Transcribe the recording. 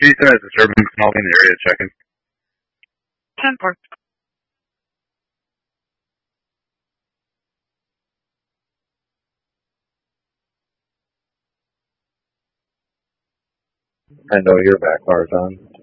Teresa has disturbance calling in the area checking. 10-4. I know your back bar's on.